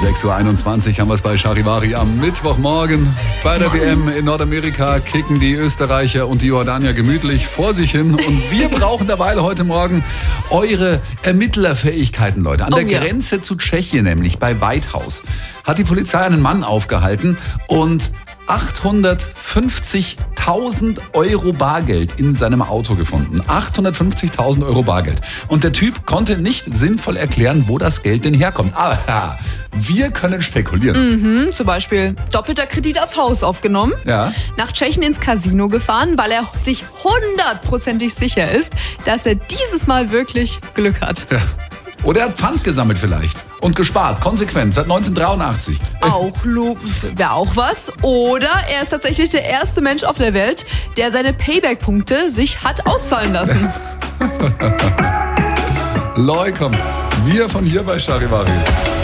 6.21 Uhr haben wir es bei Charivari am Mittwochmorgen. Bei der WM in Nordamerika kicken die Österreicher und die Jordanier gemütlich vor sich hin. Und wir brauchen dabei heute Morgen eure Ermittlerfähigkeiten, Leute. An der Grenze zu Tschechien, nämlich bei Weithaus, hat die Polizei einen Mann aufgehalten und 850.000 Euro Bargeld in seinem Auto gefunden. 850.000 Euro Bargeld. Und der Typ konnte nicht sinnvoll erklären, wo das Geld denn herkommt. Aber wir können spekulieren. Zum Beispiel doppelter Kredit aufs Haus aufgenommen, nach Tschechien ins Casino gefahren, weil er sich 100%ig sicher ist, dass er dieses Mal wirklich Glück hat. Ja. Oder er hat Pfand gesammelt vielleicht und gespart, konsequent, seit 1983. Wäre auch was. Oder er ist tatsächlich der erste Mensch auf der Welt, der seine Payback-Punkte sich hat auszahlen lassen. Loi kommt. Wir von hier bei Charivari.